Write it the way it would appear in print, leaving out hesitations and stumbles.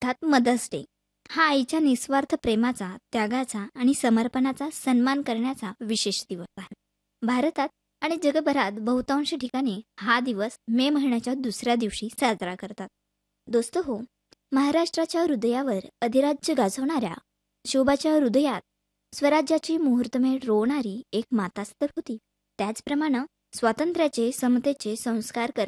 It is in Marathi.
अर्थात मदर्स डे हा आईच्या निस्वार्थ प्रेमाचा, त्यागाचा आणि समर्पणाचा सन्मान करण्याचा विशेष दिवस आहे. भारतात आणि जगभरात बहुतांश ठिकाणी हा दिवस मे महिन्याच्या दुसऱ्या दिवशी साजरा करतात. दोस्त हो, महाराष्ट्राच्या हृदयावर अधिराज्य गाजवणाऱ्या, शोभाच्या हृदयात स्वराज्याची मुहूर्तमेढ रोवणारी एक माताच तर होती. त्याचप्रमाणे स्वातंत्र्याचे, समतेचे संस्कार